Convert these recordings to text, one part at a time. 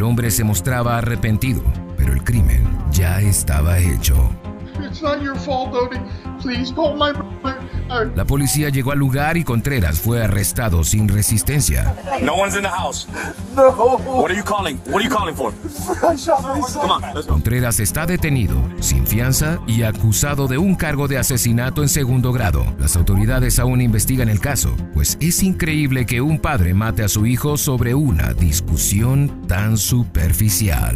El hombre se mostraba arrepentido, pero el crimen ya estaba hecho. It's not your fault, Odie. Please call my brother. La policía llegó al lugar y Contreras fue arrestado sin resistencia. No one's in the house. No. What are you calling? What are you calling for? Come on, let's go. Contreras está detenido, sin fianza y acusado de un cargo de asesinato en segundo grado. Las autoridades aún investigan el caso, pues es increíble que un padre mate a su hijo sobre una discusión tan superficial.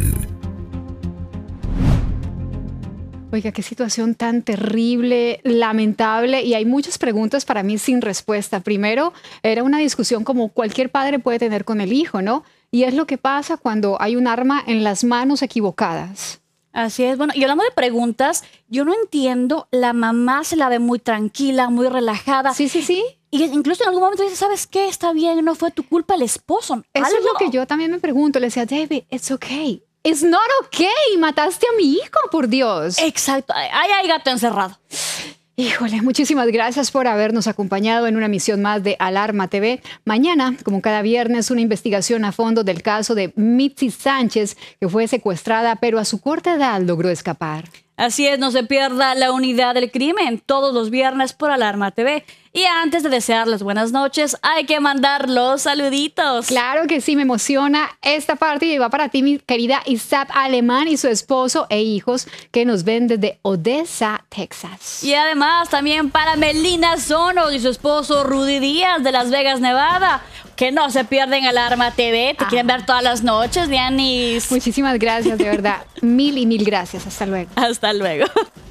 Oiga, qué situación tan terrible, lamentable, y hay muchas preguntas para mí sin respuesta. Primero, era una discusión como cualquier padre puede tener con el hijo, ¿no? Y es lo que pasa cuando hay un arma en las manos equivocadas. Así es. Bueno, y hablando de preguntas, yo no entiendo, la mamá se la ve muy tranquila, muy relajada. Sí. Y incluso en algún momento dice, ¿sabes qué? Está bien, no fue tu culpa el esposo. Eso es lo que yo también me pregunto. Le decía, David, it's okay. It's not okay. Mataste a mi hijo, por Dios. Exacto. Ahí hay gato encerrado. Híjole, muchísimas gracias por habernos acompañado en una emisión más de Alarma TV. Mañana, como cada viernes, una investigación a fondo del caso de Mitzi Sánchez, que fue secuestrada, pero a su corta edad logró escapar. Así es, no se pierda La Unidad del Crimen todos los viernes por Alarma TV. Y antes de desearles buenas noches, hay que mandar los saluditos. Claro que sí, me emociona esta parte y va para ti, mi querida Isab Alemán y su esposo e hijos que nos ven desde Odessa, Texas. Y además también para Melina Zono y su esposo Rudy Díaz de Las Vegas, Nevada. Que no se pierden Alarma TV. Te quieren ver todas las noches, Dianis. Muchísimas gracias, de verdad. Mil y mil gracias. Hasta luego. Hasta luego.